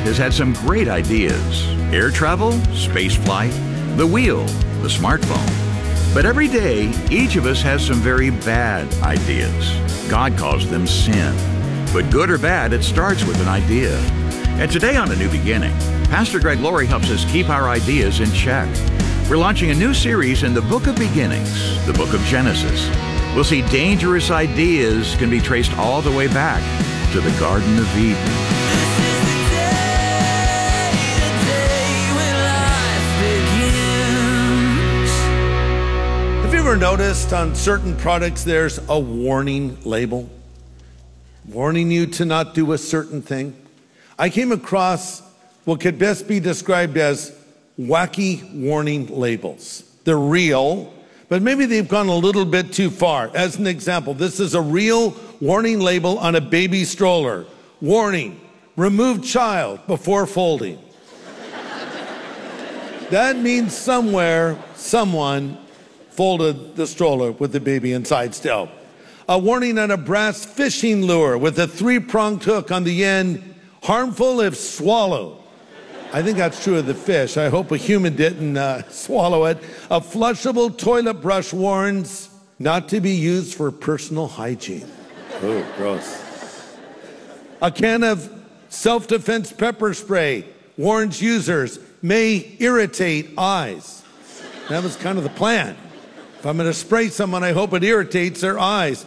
has had some great ideas. Air travel, space flight, the wheel, the smartphone. But every day, each of us has some very bad ideas. God calls them sin. But good or bad, it starts with an idea. And today on A New Beginning, Pastor Greg Laurie helps us keep our ideas in check. We're launching a new series in the Book of Beginnings, the Book of Genesis. We'll see dangerous ideas can be traced all the way back to the Garden of Eden. Have you ever noticed on certain products there's a warning label? Warning you to not do a certain thing. I came across what could best be described as wacky warning labels. They're real, but maybe they've gone a little bit too far. As an example, this is a real warning label on a baby stroller. Warning, remove child before folding. That means somewhere, someone folded the stroller with the baby inside still. A warning on a brass fishing lure with a 3-pronged hook on the end, harmful if swallowed. I think that's true of the fish. I hope a human didn't swallow it. A flushable toilet brush warns not to be used for personal hygiene. Oh, gross. A can of self-defense pepper spray warns users may irritate eyes. That was kind of the plan. If I'm going to spray someone, I hope it irritates their eyes.